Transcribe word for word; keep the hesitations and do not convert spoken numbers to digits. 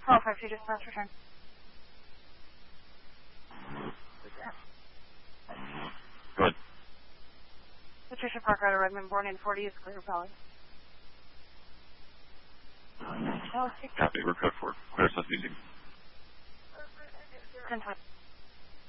twelve five two, dispatch, return. Good. Patricia Park, out of Redmond, born in forty is clear, Valley. Copy, we're code four. Clear, so speaking. ten twenty.